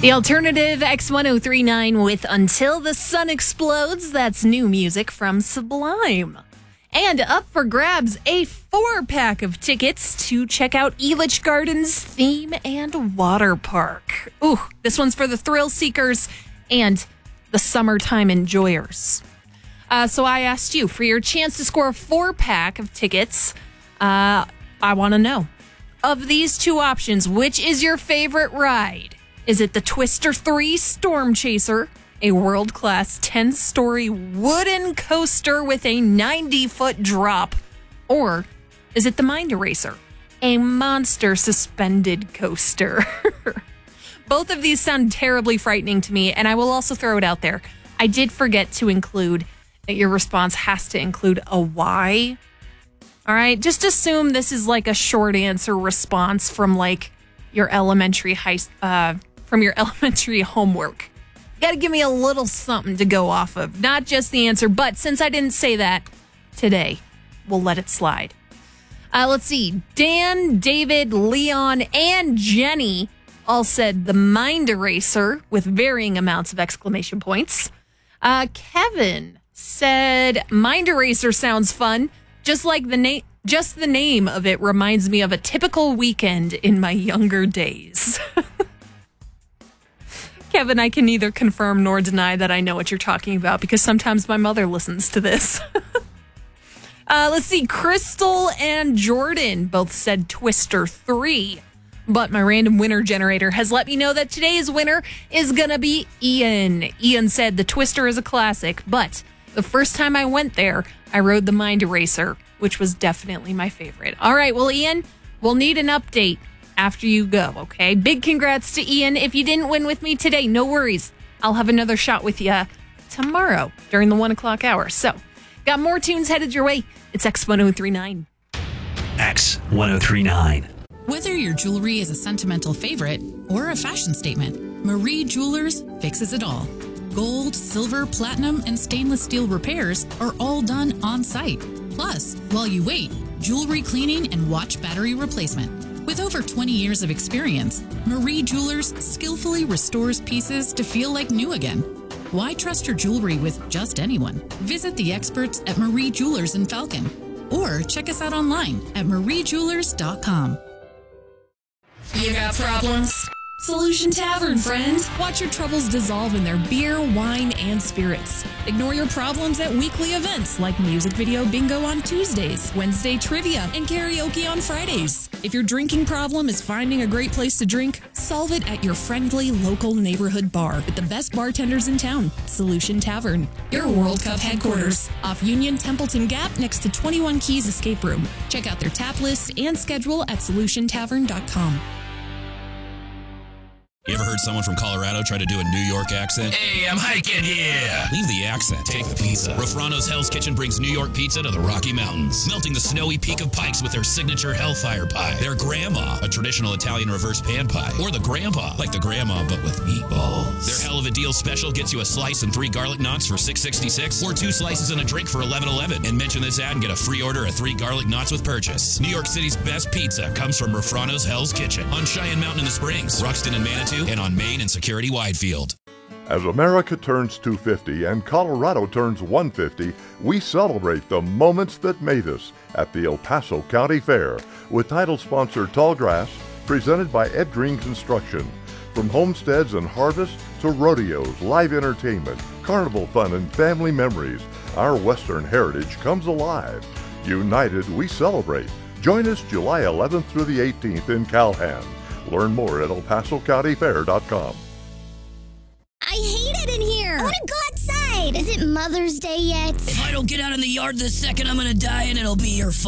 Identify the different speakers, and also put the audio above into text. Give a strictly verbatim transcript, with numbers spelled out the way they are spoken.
Speaker 1: The alternative X ten thirty-nine with Until the Sun Explodes. That's new music from Sublime. And up for grabs, a four-pack of tickets to check out Elitch Gardens Theme and Water Park. Ooh, this one's for the thrill seekers and the summertime enjoyers. Uh, so I asked you, for your chance to score a four-pack of tickets, uh, I want to know, of these two options, which is your favorite ride? Is it the Twister three Storm Chaser, a world-class ten-story wooden coaster with a ninety-foot drop? Or is it the Mind Eraser, a monster suspended coaster? Both of these sound terribly frightening to me, and I will also throw it out there. I did forget to include that your response has to include a why. All right, just assume this is like a short answer response from like your elementary high, uh, from your elementary homework. Got to give me a little something to go off of, not just the answer. But since I didn't say that today, we'll let it slide. Uh, let's see. Dan, David, Leon, and Jenny all said the Mind Eraser with varying amounts of exclamation points. Uh, Kevin said Mind Eraser sounds fun. Just like the name, just the name of it reminds me of a typical weekend in my younger days. Kevin, I can neither confirm nor deny that I know what you're talking about because sometimes my mother listens to this. uh, let's see. Crystal and Jordan both said Twister three. But my random winner generator has let me know that today's winner is going to be Ian. Ian said the Twister is a classic, but the first time I went there, I rode the Mind Eraser, which was definitely my favorite. All right, well, Ian, we'll need an update after you go, okay? Big congrats to Ian. If you didn't win with me today, no worries. I'll have another shot with you tomorrow during the one o'clock hour. So, got more tunes headed your way. It's X ten thirty-nine.
Speaker 2: X ten thirty-nine.
Speaker 3: Whether your jewelry is a sentimental favorite or a fashion statement, Marie Jewelers fixes it all. Gold, silver, platinum, and stainless steel repairs are all done on site. Plus, while you wait, jewelry cleaning and watch battery replacement. With over twenty years of experience, Marie Jewelers skillfully restores pieces to feel like new again. Why trust your jewelry with just anyone? Visit the experts at Marie Jewelers in Falcon or check us out online at marie jewelers dot com.
Speaker 1: You got problems? Solution Tavern, friend. Watch your troubles dissolve in their beer, wine, and spirits. Ignore your problems at weekly events like music video bingo on Tuesdays, Wednesday trivia, and karaoke on Fridays. If your drinking problem is finding a great place to drink, solve it at your friendly local neighborhood bar with the best bartenders in town, Solution Tavern. Your World Cup headquarters, off Union Templeton Gap next to twenty-one Keys Escape Room. Check out their tap list and schedule at solution tavern dot com.
Speaker 4: You ever heard someone from Colorado try to do a New York accent? Hey, I'm hiking here. Leave the accent. Take the pizza. Rafrano's Hell's Kitchen brings New York pizza to the Rocky Mountains, melting the snowy peak of Pikes with their signature Hellfire Pie. Their Grandma, a traditional Italian reverse pan pie. Or the Grandpa, like the Grandma but with meatballs. Their Hell of a Deal special gets you a slice and three garlic knots for six sixty-six, or two slices and a drink for eleven eleven. And mention this ad and get a free order of three garlic knots with purchase. New York City's best pizza comes from Rafrano's Hell's Kitchen on Cheyenne Mountain in the Springs, Ruxton and Manitou, and on Main and Security Widefield.
Speaker 5: As America turns two hundred fifty and Colorado turns one hundred fifty, we celebrate the moments that made us at the El Paso County Fair with title sponsor Tallgrass, presented by Ed Green Construction. From homesteads and harvest to rodeos, live entertainment, carnival fun, and family memories, our Western heritage comes alive. United, we celebrate. Join us July eleventh through the eighteenth in Calhan. Learn more at el paso county fair dot com.
Speaker 6: I hate it in here. I want to go outside. Is it Mother's Day yet?
Speaker 7: If I don't get out in the yard this second, I'm going to die and it'll be your fault.